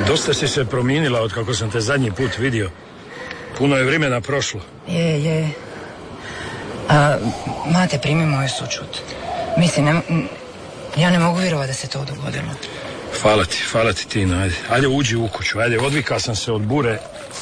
Dosta si se promijenila od kako sam te zadnji put vidio. Puno je vremena prošlo. Je. Mate, primi moju sućut. Mislim, ja ne mogu vjerovati da se to dogodilo. Hvala ti Tina, ajde uđi u kuću, ajde, odvikao sam se od bure.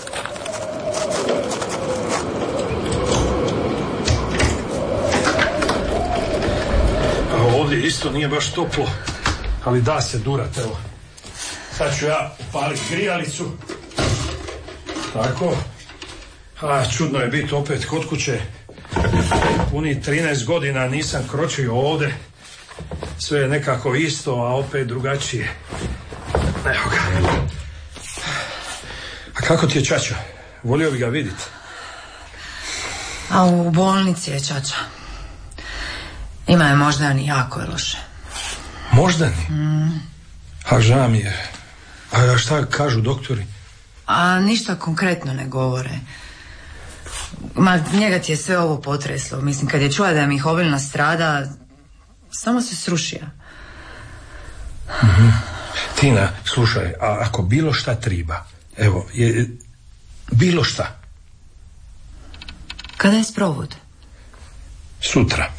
Ovdje isto nije baš toplo, ali da se durat, evo. Sad ću ja upaliti grijalicu. Tako. Čudno je biti opet kod kuće. Puni 13 godina nisam kročio ovdje. Sve je nekako isto, a opet drugačije. Evo ga. A kako ti je ćaća? Volio bi ga vidjeti. A u bolnici je ćaća. Ima je moždani, jako je loše. Moždani? A žao mi je. A šta kažu doktori? A ništa konkretno ne govore. Njega ti je sve ovo potreslo. Mislim, kad je čula da je Mihovil strada, samo se srušio. Tina, slušaj, a ako bilo šta triba, evo, bilo šta. Kada je sprovod? Sutra.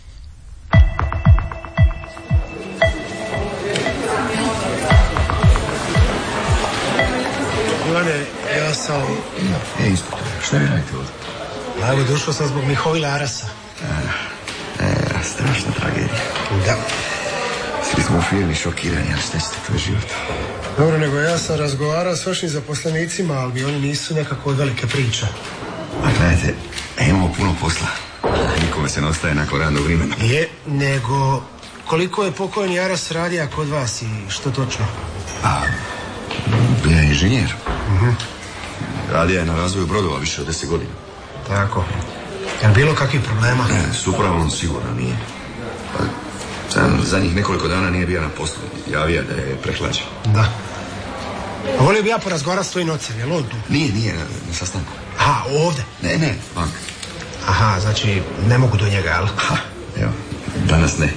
Ivane, ja sam... Inspektor, šta vi radite ovdje? Evo, došao sam zbog Mihovila Arasa. Strašna tragedija. Da. Svi smo u firmi šokirani, ali šta ćete, to je život. Dobro, nego ja sam razgovarao s vašim zaposlenicima, ali oni nisu nekako od velike priče. A gledajte, imamo puno posla. Nikome se ne ostaje nakon radnog vremena. Nego koliko je pokojni Aras radija kod vas i što točno? Bio je inženjer. Radio je na razvoju brodova više od 10 godina. Tako. Je li bilo kakvih problema? S upravom sigurno nije. Zadnjih nekoliko dana nije bio na poslu. Javio da je prehlađen. Da. A volio bi ja porazgovarati s tvojim ocem, je li on tu? Nije, na sastanku. Aha, ovdje? Ne, banka. Aha, znači ne mogu do njega, jel? Evo, danas ne.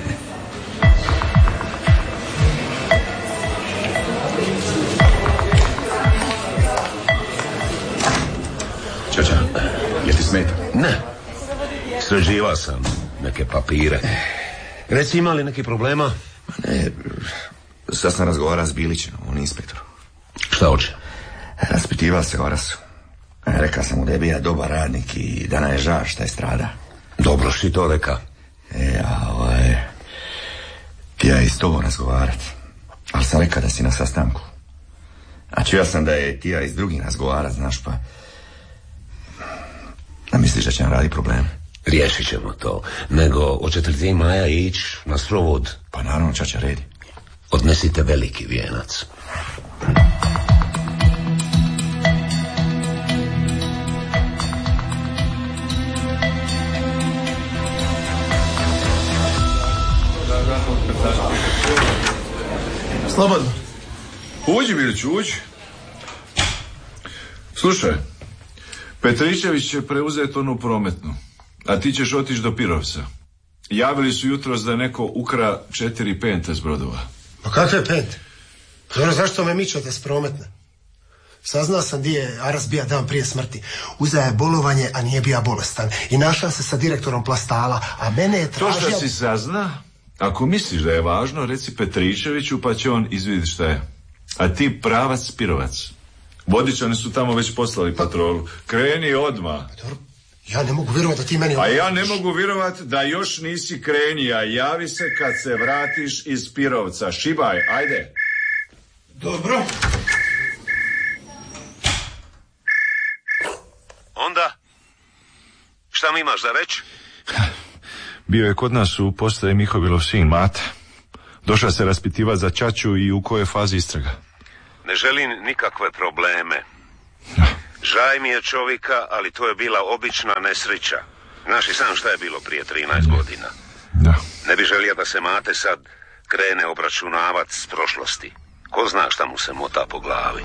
Čača, je ti smeta? Ne. Sređivao sam neke papire. Reci, ima li neki problema? Ne, sad sam razgovarao s Bilićem, on je inspektor. Šta hoće? Raspitivao se o Arasu. Rekao sam mu da je bio dobar radnik i da nam je žao šta je strada. Dobro si to reka. Ja i s tobom razgovarat. Ali sam rekao da si na sastanku. A čuo sam da je Tija i s drugim razgovarat, znaš, pa... A misliš da će nam radi problem? Riješit ćemo to. Nego, hoćete li ti, Maja, ići na strovod? Pa naravno, čača, redi. Odnesite veliki vijenac. Slobodno. Uđi, Miliću, uđi. Slušaj, Petričević će preuzeti onu prometnu, a ti ćeš otići do Pirovca. Javili su jutros da je neko ukra 4 pente s brodova. Pa kakve pente? Dobro, zašto me mičete s prometne? Saznao sam di je Aras bija dan prije smrti. Uzeo je bolovanje, a nije bija bolestan. I našao se sa direktorom Plastala, a mene je tražio... To što si sazna, ako misliš da je važno, reci Petričeviću pa će on izvidjeti šta je. A ti pravac Pirovac. Vodičani su tamo već poslali patrolu. Kreni odmah. Dobro, ja ne mogu vjerovati da ti meni... A ja ne mogu vjerovati da još nisi krenija. Javi se kad se vratiš iz Pirovca. Šibaj, ajde. Dobro. Onda? Šta mi imaš za reći? Bio je kod nas u postaji Mihovilov sin Mate. Došao se raspitivati za ćaću i u kojoj fazi istraga. Ne želim nikakve probleme. Žaj mi je čovjeka, ali to je bila obična nesreća. Znaš i sam šta je bilo prije 13 godina. Da. Ne bi želio da se Mate sad krene obračunavat s prošlosti. Ko zna šta mu se mota po glavi.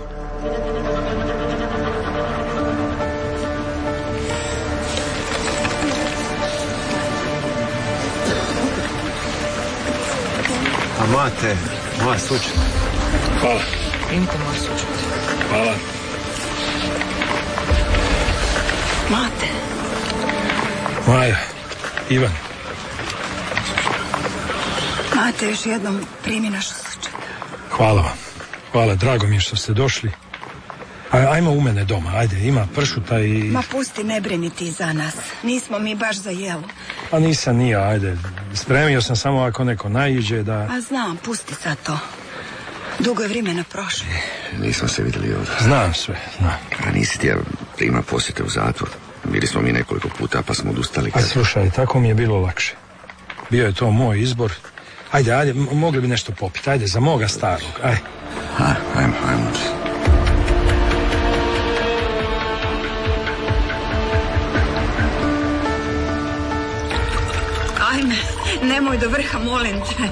A Mate, moja sučina. Hvala. primite moj sučut. Hvala. Mate. Maja, Ivan. Mate, još jednom primi našu sučut. Hvala vam. Hvala, drago mi je što ste došli. Ajmo u mene doma, ajde, ima pršuta i... Ma pusti, ne brini ti za nas. Nismo mi baš za jelo. Pa nisam ni ja, ajde. Spremio sam samo ako neko naiđe da... A znam, pusti sad to. Dugo je vremena prošlo. Nismo se vidjeli ovdje. Znam sve, znam. A nisi ti ja prima posjete u zatvor. Bili smo mi nekoliko puta pa smo odustali. A slušaj, tako mi je bilo lakše. Bio je to moj izbor. Ajde, mogli bi nešto popiti. Ajde, za moga starog, ajde. Ajmo. Ajme, nemoj do vrha, molim te.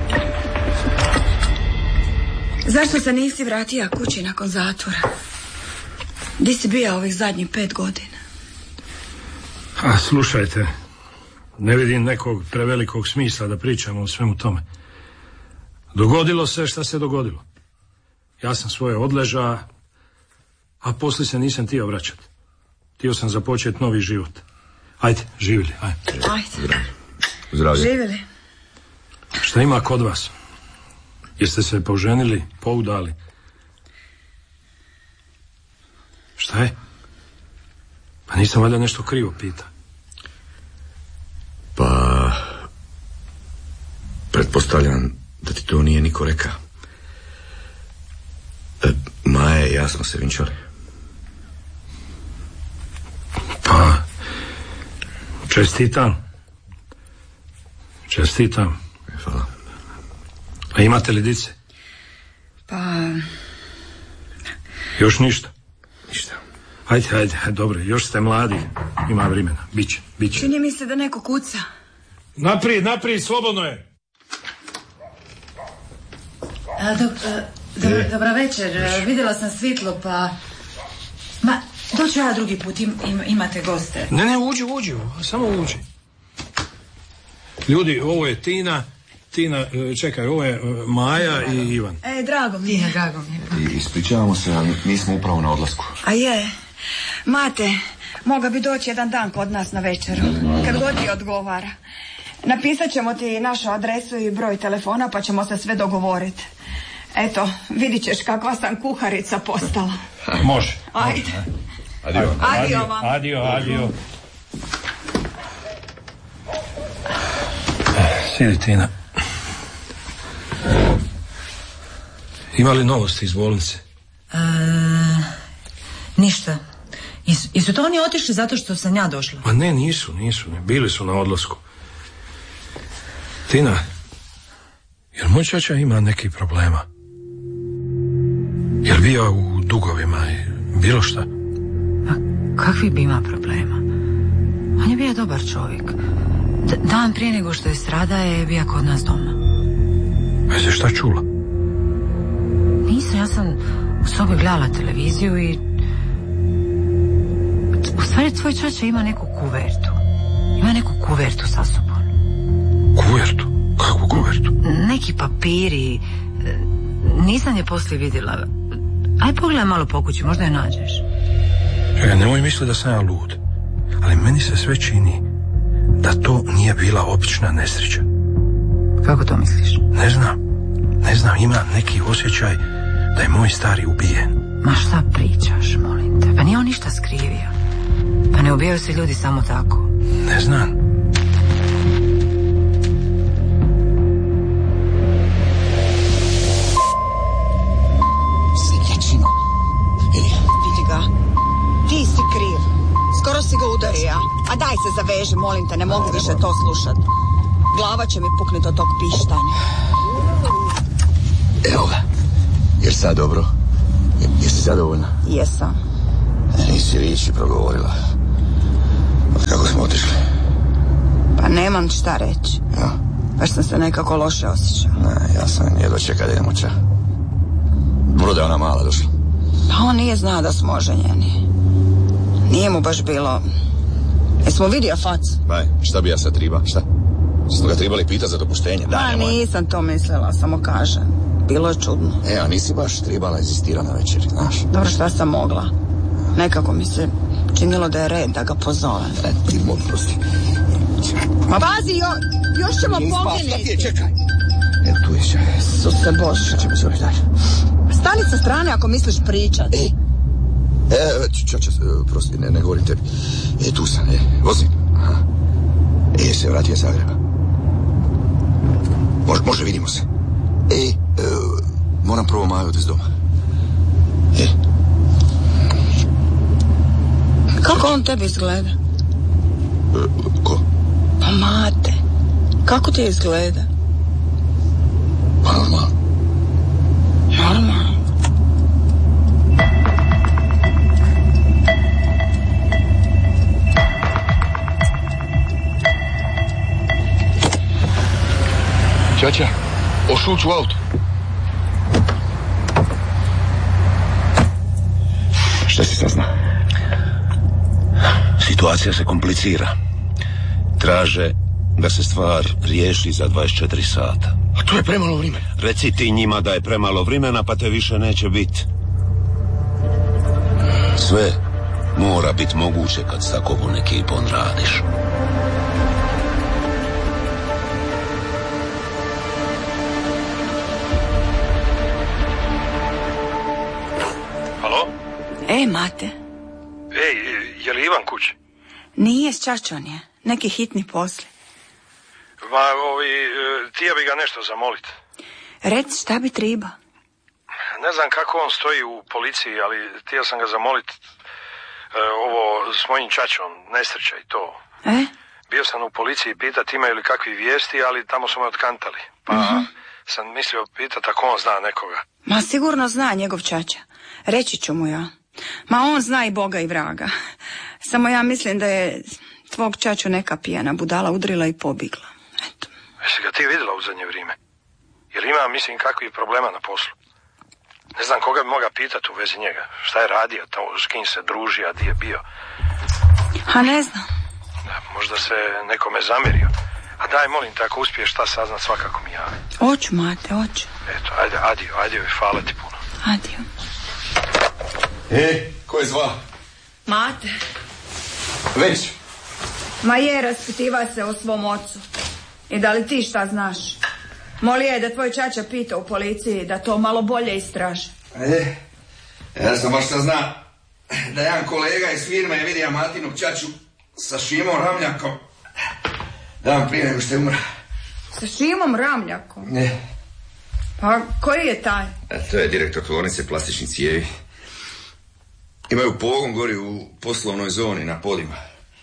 Zašto se nisi vratio kući nakon zatvora? Di si bio ovih zadnjih 5 godina? A slušajte, ne vidim nekog prevelikog smisla da pričamo o svemu tome. Dogodilo se šta se dogodilo. Ja sam svoje odleža, a poslije se nisam htio vraćati. Htio sam započeti novi život. Ajde, živjeli, ajde. Zdravlje. Živjeli. Šta ima kod vas? Jeste se poženili, poudali? Šta je? Pa nisam valjda nešto krivo pita. Pa... pretpostavljam da ti to nije niko rekao. Maja i ja smo se vinčali. Pa... Čestitam. Hvala. A imate li dice? Pa... Još ništa? Ništa. Ajde, dobro, još ste mladi, ima vremena, biće. Čini mi se da neko kuca. Naprijed, slobodno je. Dobra večer, vidjela sam svjetlo, pa... Ma, doću ja drugi put, imate goste. Ne, uđi, samo uđi. Ljudi, ovo je Tina, čekaj, ovo je Maja i Ivan. Drago mi je. I ispričavamo se, ali mi smo upravo na odlasku. A je, Mate, moga bi doći jedan dan kod nas na večeru, kad god ti odgovara. Napisat ćemo ti našu adresu i broj telefona, pa ćemo se sve dogovoriti. Eto, vidit ćeš kakva sam kuharica postala. Može. Ajde. Adio. Adio. Sjedi, Tina. Ima li novosti iz bolnice? Ništa. Jesu to oni otišli zato što sam ja došla? Ma ne, nisu. Bili su na odlasku. Tina, jel moj čača ima neki problema? Jel bio u dugovima i bilo šta? A kakvi bi ima problema? On je bio dobar čovjek. Dan prije nego što je strada je bio kod nas doma. A jesi šta čula? Nisam, ja sam u sobi gledala televiziju i... U stvari tvoj čača ima neku kuvertu. Ima neku kuvertu sa sobom. Kuvertu? Kakvu kuvertu? Neki papiri. Nisam je poslije vidjela. Aj pogledaj malo po kući, možda je nađeš. Čekaj, nemoj misliti da sam ja lud. Ali meni se sve čini da to nije bila obična nesreća. Kako to misliš? Ne znam, ima neki osjećaj da je moj stari ubijen. Ma šta pričaš, molim te? Pa nije on ništa skrivio. Pa ne ubijaju se ljudi samo tako. Ne znam. Svinjačino. Vidi ga. Ti si kriv. Skoro si ga udario. A daj se zaveži, molim te, ne mogu više to slušat. Glava će mi pukniti od tog pištanja. Evo ga. Jer sad dobro? Jesi zadovoljna? Jesam. Nisi riječi progovorila. Kako smo otišli? Pa nemam šta reći. Ja? Baš sam se nekako loše osjećao. Ne, ja sam jedva čekao da idemo ča. Dobro da je ona mala došla. Pa on nije znao da smo oženjeni. Nije mu baš bilo... Jesmo vidio fac? Baj, šta bi ja sad triba? Šta? Smo ga trebali pitati za dopuštenje? Pa nisam to mislila, samo kažem. bilo je čudno. A nisi baš trebala inzistirati na večeri, znaš? Dobro, šta sam mogla? Nekako mi se činilo da je red da ga pozovem. Ti mogu prosti. Ma pazi, još ćemo poginiti. Čekaj. Evo tu je še. Isuse Bože. Šta ćemo zove dalje? Stani sa strane ako misliš pričat. Čoče, prosti, ne govorim tebi. Tu sam, vozim. Aha. Se vratio iz Zagreba. Može, vidimo se. Moram prvo Maju od iz doma. Kako on tebi izgleda? Ko? Pa Mate. Kako ti izgleda? Pa normalno. Normalno. Čača, ošuć u auto. Šta si sazna? Situacija se komplicira. Traže da se stvar riješi za 24 sata. A to je premalo vremena. Reci ti njima da je premalo vremena, pa te više neće biti. Sve mora biti moguće kad s takovom ekipom radiš. Halo? Mate. Je li Ivan kući? Nije, s Čačom je. Neki hitni posli. Tija bi ga nešto zamolit. Reci, šta bi treba? Ne znam kako on stoji u policiji, ali htio sam ga zamolit ovo s mojim čačom, nesreća i to. Bio sam u policiji pitat imaju li kakvi vijesti, ali tamo su me otkantali. Pa sam mislio pitat ako on zna nekoga. Ma sigurno zna njegov čača. Reći ću mu ja. Ma on zna i Boga i vraga. Samo ja mislim da je tvog čaču neka pijana budala udrila i pobigla. Eto. Jesi ga ti vidjela u zadnje vrijeme? Jel ima, mislim, kakvih problema na poslu? Ne znam koga bi mogao pitati u vezi njega. Šta je radio, s kim se druži, a di je bio? A ne znam. Možda se nekome zamjerio. A daj, molim te, ako uspiješ šta saznat, svakako mi javi. Oću, Mate, oću. Eto, ajde, hvala ti puno. Adio. Ko je zva? Mate. Već. Ma je, raspitiva se o svom ocu. I da li ti šta znaš? Molio je da tvoj čača pita u policiji da to malo bolje istraže. Ja sam baš zna da jedan kolega iz firme je vidio Matinog čaču sa Šimom Ramljakom dan prije nego što je umra. Sa Šimom Ramljakom? Ne. Pa koji je taj? To je direktor tvornice plastičnih cijevi. Imaju pogon gori u poslovnoj zoni na Podima.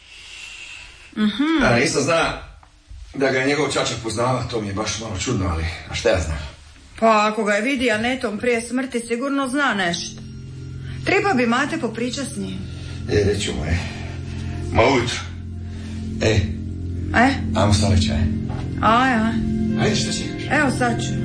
A nisam zna da ga je njegov čača poznava, to mi je baš malo čudno, ali a šta ja znam? Pa ako ga je vidio netom prije smrti, sigurno zna nešto. Treba bi Mate popričat s njim. Reću mu, ma ujutro. Ajmo stale čaj. Aj. Ajde, šta čekaš? Evo sad ću.